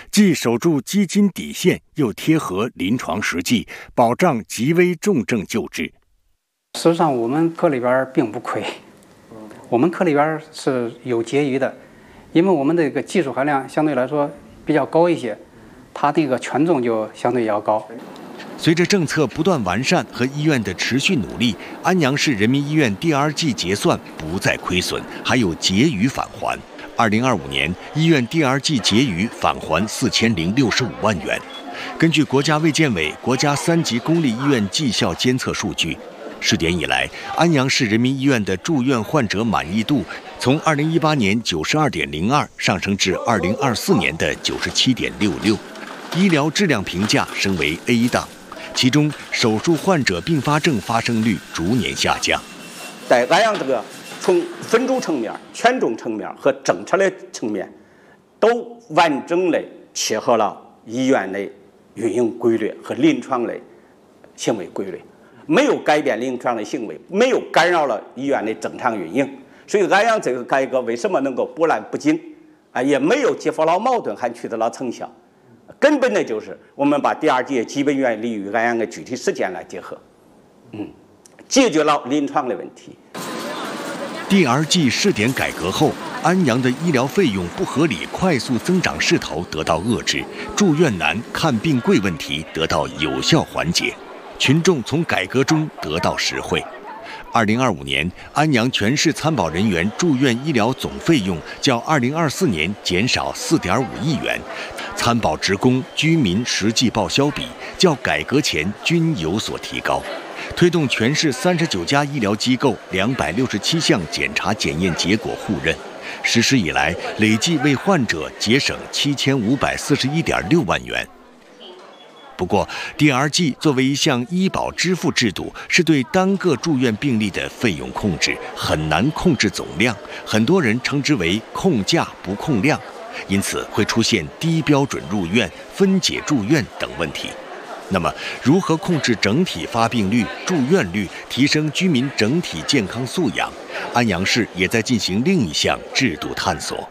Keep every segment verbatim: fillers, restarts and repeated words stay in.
既守住基金底线，又贴合临床实际，保障极危重症救治。 实际上，我们科里边并不亏，我们科里边是有结余的，因为我们这个技术含量相对来说比较高一些，它这个权重就相对要高。 随着政策不断完善和医院的持续努力，安阳市人民医院第二季结算不再亏损，还有结余返还。二零二五年，医院第二季结余返还四千零六十五万元。根据国家卫健委国家三级公立医院绩效监测数据，试点以来，安阳市人民医院的住院患者满意度从二零一八年九十二点零二上升至二零二四年的九十七点六六，医疗质量评价升为 A 档。其中，手术患者并发症发生率逐年下降。 在安阳这个从分组层面、权重层面和政策的层面，都完整的切合了医院的运营规律和临床的行为规律，没有改变临床的行为，没有干扰了医院的正常运营。所以，安阳这个改革为什么能够波澜不惊啊？也没有激发了矛盾，还取得了成效。根本的就是我们把第二季基本原理与安阳的具体实践来结合，嗯，解决了临床的问题。 第二季试点改革后，安阳的医疗费用不合理快速增长势头得到遏制，住院难、看病贵问题得到有效缓解，群众从改革中得到实惠。二零二五年，安阳全市参保人员住院医疗总费用较二零二四年减少四点五亿元，参保职工、居民实际报销比较改革前均有所提高。推动全市三十九家医疗机构两百六十七项检查检验结果互认，实施以来累计为患者节省七千五百四十一点六万元。不过，第二季作为一项医保支付制度，是对单个住院病例的费用控制，很难控制总量，很多人称之为控价不控量，因此会出现低标准入院、分解住院等问题。那么，如何控制整体发病率、住院率，提升居民整体健康素养？安阳市也在进行另一项制度探索。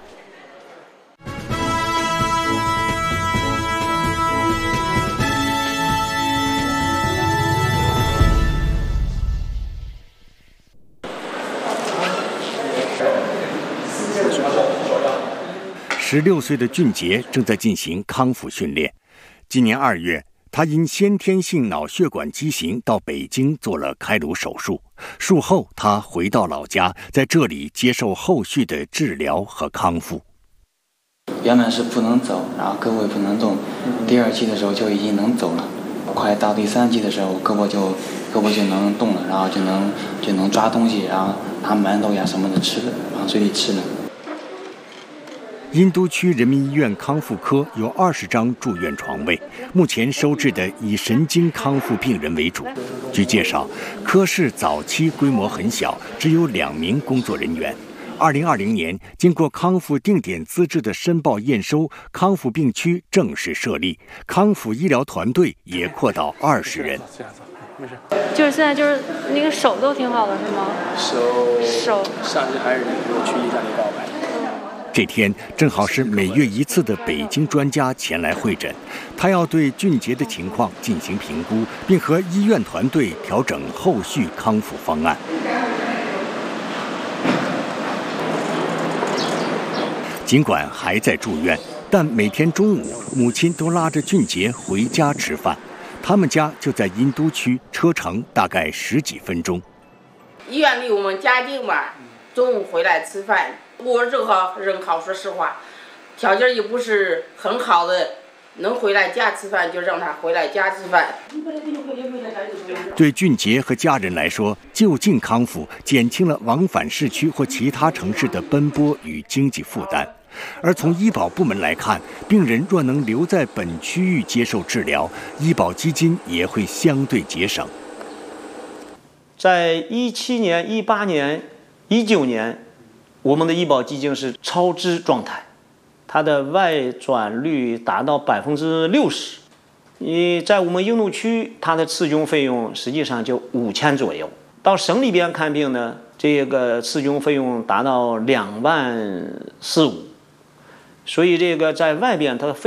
十六岁的俊杰正在进行康复训练。今年二月，他因先天性脑血管畸形到北京做了开颅手术。术后，他回到老家，在这里接受后续的治疗和康复。 原本是不能走，然后胳膊也不能动，第二期的时候就已经能走了。快到第三期的时候，胳膊就胳膊就能动了，然后就能就能抓东西，然后拿馒头呀什么的吃的，往嘴里吃了。 殷都区人民医院康复科有二十张住院床位，目前收治的以神经康复病人为主。据介绍，科室早期规模很小，只有两名工作人员。二零二零年，经过康复定点资质的申报验收，康复病区正式设立，康复医疗团队也扩到二十人。 就是现在就是那个手都挺好的，是吗？ 手手上次还是我去医上里告白。 这天正好是每月一次的北京专家前来会诊，他要对俊杰的情况进行评估，并和医院团队调整后续康复方案。尽管还在住院，但每天中午，母亲都拉着俊杰回家吃饭。他们家就在殷都区，车程大概十几分钟。 医院离我们家近嘛，中午回来吃饭。我正好人好，说实话，条件也不是很好的，能回来家吃饭就让他回来家吃饭。 对俊杰和家人来说，就近康复减轻了往返市区或其他城市的奔波与经济负担。而从医保部门来看，病人若能留在本区域接受治疗，医保基金也会相对节省。 在一七年、一八年、一九年，我们的医保基金是超支状态，它的外转率达到百分之六十。你在我们应都区，它的次均费用实际上就五千左右。到省里边看病呢，这个次均费用达到两万四五。所以这个在外边它的费